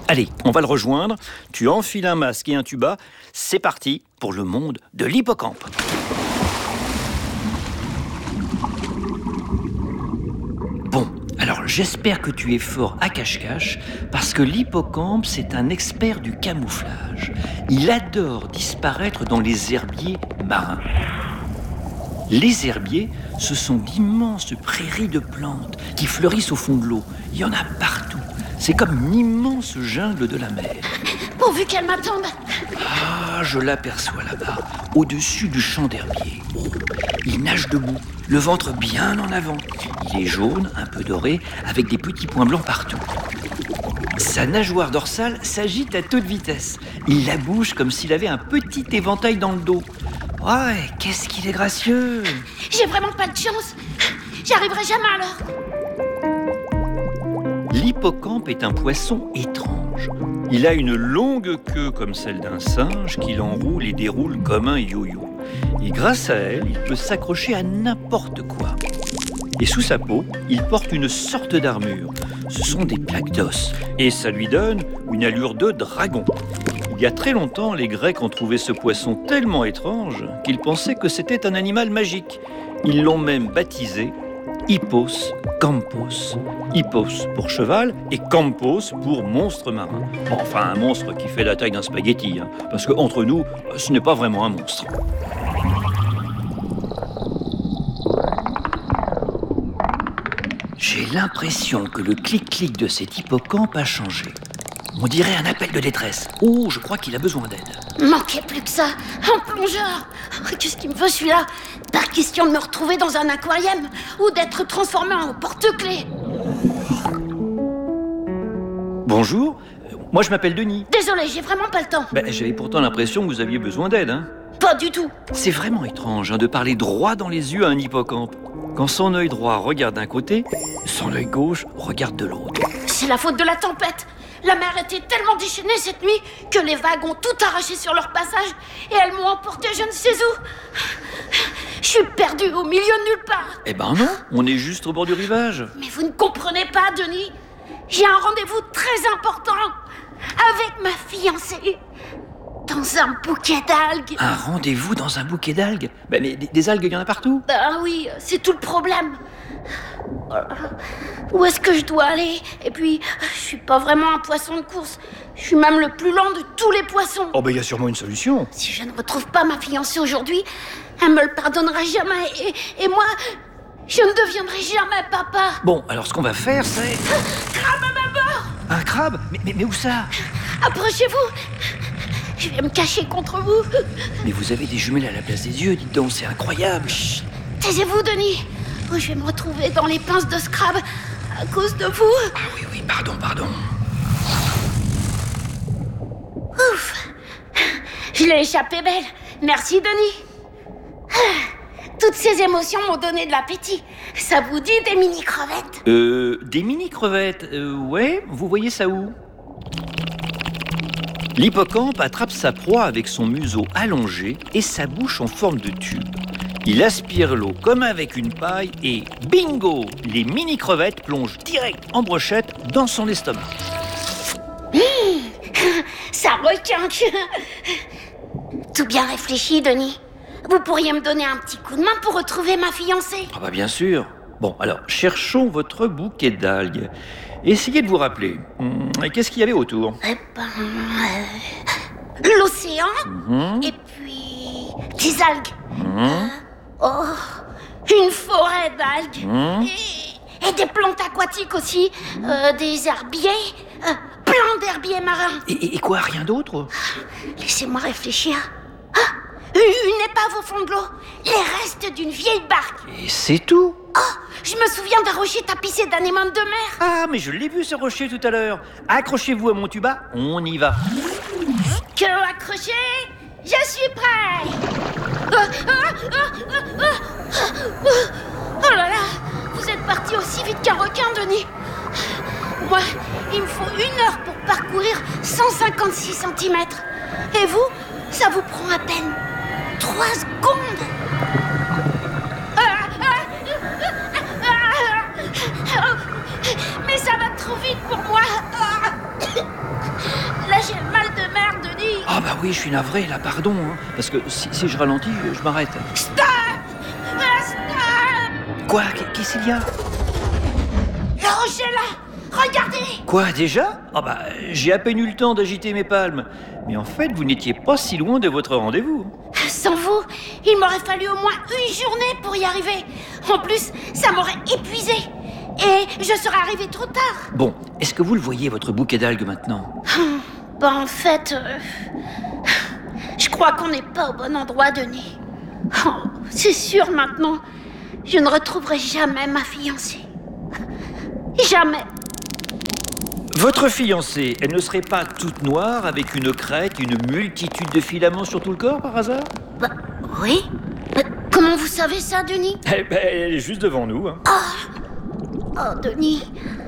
Allez, on va le rejoindre. Tu enfiles un masque et un tuba. C'est parti pour le monde de l'hippocampe. Bon, alors j'espère que tu es fort à cache-cache, parce que l'hippocampe, c'est un expert du camouflage. Il adore disparaître dans les herbiers marins. Les herbiers, ce sont d'immenses prairies de plantes qui fleurissent au fond de l'eau. Il y en a partout. C'est comme une immense jungle de la mer. Pourvu qu'elle m'attende. Ah, je l'aperçois là-bas, au-dessus du champ d'herbier. Oh, il nage debout, le ventre bien en avant. Il est jaune, un peu doré, avec des petits points blancs partout. Sa nageoire dorsale s'agite à toute vitesse. Il la bouge comme s'il avait un petit éventail dans le dos. Ouais, qu'est-ce qu'il est gracieux! J'ai vraiment pas de chance. J'y arriverai jamais à l'heure. L'hippocampe est un poisson étrange. Il a une longue queue comme celle d'un singe qui l'enroule et déroule comme un yo-yo. Et grâce à elle, il peut s'accrocher à n'importe quoi. Et sous sa peau, il porte une sorte d'armure. Ce sont des plaques d'os. Et ça lui donne une allure de dragon. Il y a très longtemps, les Grecs ont trouvé ce poisson tellement étrange qu'ils pensaient que c'était un animal magique. Ils l'ont même baptisé Hippos campos. Hippos pour cheval et campos pour monstre marin. Bon, enfin, un monstre qui fait la taille d'un spaghetti, hein, parce qu'entre nous, ce n'est pas vraiment un monstre. J'ai l'impression que le clic-clic de cet hippocampe a changé. On dirait un appel de détresse. Oh, je crois qu'il a besoin d'aide. Manquait plus que ça. Un plongeur. Qu'est-ce qu'il me veut celui-là? Pas question de me retrouver dans un aquarium ou d'être transformé en porte-clés. Bonjour, moi je m'appelle Denis. Désolé, j'ai vraiment pas le temps. J'avais pourtant l'impression que vous aviez besoin d'aide, hein. Pas du tout. C'est vraiment étrange de parler droit dans les yeux à un hippocampe. Quand son œil droit regarde d'un côté, son œil gauche regarde de l'autre. C'est la faute de la tempête. La mer était tellement déchaînée cette nuit que les vagues ont tout arraché sur leur passage et elles m'ont emporté je ne sais où. Je suis perdue au milieu de nulle part. Eh ben non, on est juste au bord du rivage. Mais vous ne comprenez pas, Denis. J'ai un rendez-vous très important avec ma fiancée dans un bouquet d'algues. Un rendez-vous dans un bouquet d'algues? Mais des algues, il y en a partout. Ben oui, c'est tout le problème. Où est-ce que je dois aller? Et puis, je suis pas vraiment un poisson de course. Je suis même le plus lent de tous les poissons. Oh, il y a sûrement une solution. Si je ne retrouve pas ma fiancée aujourd'hui, elle me le pardonnera jamais. Et moi, je ne deviendrai jamais papa. Bon, alors ce qu'on va faire, c'est... Crabe à ma bord! Un crabe? Mais où ça? Approchez-vous. Je vais me cacher contre vous. Mais vous avez des jumelles à la place des yeux, dites donc, c'est incroyable. Chut, taisez-vous, Denis. Ou je vais me retrouver dans les pinces de ce crabe à cause de vous. Ah oui, pardon. Ouf. Je l'ai échappé belle. Merci, Denis. Toutes ces émotions m'ont donné de l'appétit. Ça vous dit des mini-crevettes? Des mini-crevettes, ouais, vous voyez ça où? L'hippocampe attrape sa proie avec son museau allongé et sa bouche en forme de tube. Il aspire l'eau comme avec une paille et bingo! Les mini-crevettes plongent direct en brochette dans son estomac. Ça requinque. Tout bien réfléchi, Denis. Vous pourriez me donner un petit coup de main pour retrouver ma fiancée? Ah bien sûr. Bon, alors, cherchons votre bouquet d'algues. Essayez de vous rappeler. Qu'est-ce qu'il y avait autour? L'océan, et puis des algues. Une forêt d'algues. Et des plantes aquatiques aussi. Des herbiers. Plein d'herbiers marins. Et quoi, rien d'autre? Laissez-moi réfléchir. Une épave au fond de l'eau. Les restes d'une vieille barque. Et c'est tout? Je me souviens d'un rocher tapissé d'anémones de mer. Ah, mais je l'ai vu ce rocher tout à l'heure. Accrochez-vous à mon tuba, on y va. Que accroché? Je suis prêt. Oh là là, vous êtes parti aussi vite qu'un requin, Denis. Moi, il me faut 1 heure pour parcourir 156 cm. Et vous, ça vous prend à peine 3 secondes. Mais ça va trop vite pour moi. oui, je suis navré, là, pardon. Parce que si je ralentis, je m'arrête. Stop! Stop! Quoi? Qu'est-ce qu'il y a? Le rocher là! Regardez! Quoi, déjà? J'ai à peine eu le temps d'agiter mes palmes. Mais en fait, vous n'étiez pas si loin de votre rendez-vous. Sans vous, il m'aurait fallu au moins une journée pour y arriver. En plus, ça m'aurait épuisé. Et je serais arrivée trop tard. Bon, est-ce que vous le voyez, votre bouquet d'algues, maintenant? En fait, je crois qu'on n'est pas au bon endroit, Denis. C'est sûr maintenant, je ne retrouverai jamais ma fiancée. Jamais. Votre fiancée, elle ne serait pas toute noire avec une crête, une multitude de filaments sur tout le corps, par hasard? Oui. Comment vous savez ça, Denis? Elle est juste devant nous. Oh, Denis.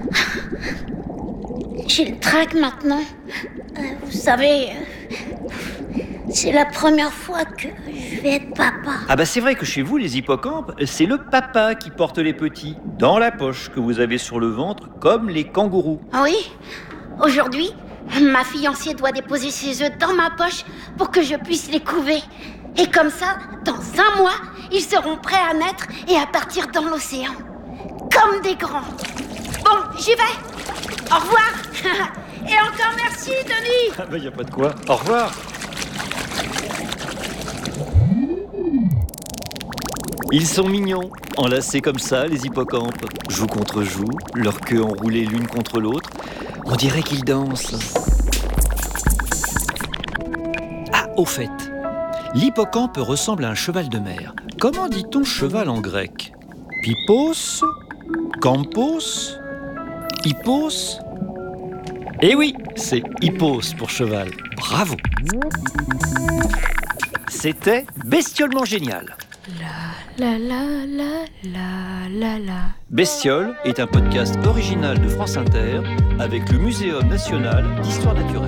J'ai le trac maintenant. Vous savez, c'est la première fois que je vais être papa. C'est vrai que chez vous, les hippocampes, c'est le papa qui porte les petits, dans la poche que vous avez sur le ventre, comme les kangourous. Oui. Aujourd'hui, ma fiancée doit déposer ses œufs dans ma poche pour que je puisse les couver. Et comme ça, dans 1 mois, ils seront prêts à naître et à partir dans l'océan. Comme des grands. Bon, j'y vais. Au revoir. Et encore merci, Denis. Y a pas de quoi. Au revoir. Ils sont mignons, enlacés comme ça, les hippocampes. Joue contre joue, leur queue enroulée l'une contre l'autre. On dirait qu'ils dansent. Au fait, l'hippocampe ressemble à un cheval de mer. Comment dit-on cheval en grec? Pippos? Campos? Hippos? Eh oui, c'est hippos pour cheval. Bravo! C'était bestiolement génial. La la la la la la. Bestiole est un podcast original de France Inter avec le Muséum national d'histoire naturelle.